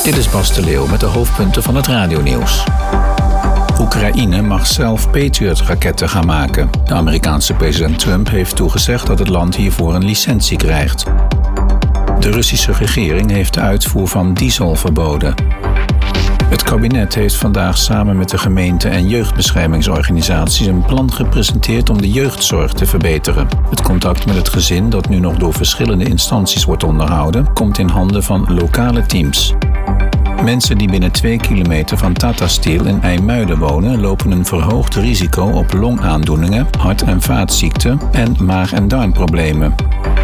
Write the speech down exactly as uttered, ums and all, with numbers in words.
Dit is Bas de Leeuw met de hoofdpunten van het radionieuws. Oekraïne mag zelf Patriot-raketten gaan maken. De Amerikaanse president Trump heeft toegezegd dat het land hiervoor een licentie krijgt. De Russische regering heeft de uitvoer van diesel verboden. Het kabinet heeft vandaag samen met de gemeente en jeugdbeschermingsorganisaties een plan gepresenteerd om de jeugdzorg te verbeteren. Het contact met het gezin, dat nu nog door verschillende instanties wordt onderhouden, komt in handen van lokale teams. Mensen die binnen twee kilometer van Tata Steel in IJmuiden wonen, lopen een verhoogd risico op longaandoeningen, hart- en vaatziekten en maag- en darmproblemen.